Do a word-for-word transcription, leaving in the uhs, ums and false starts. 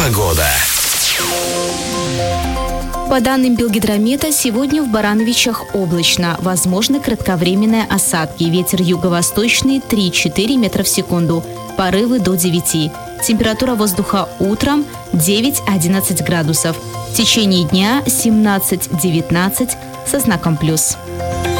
Погода. По данным Белгидромета, сегодня в Барановичах облачно. Возможны кратковременные осадки. Ветер юго-восточный три-четыре метра в секунду. Порывы до девяти. Температура воздуха утром девять-одиннадцать градусов. В течение дня семнадцать-девятнадцать со знаком плюс.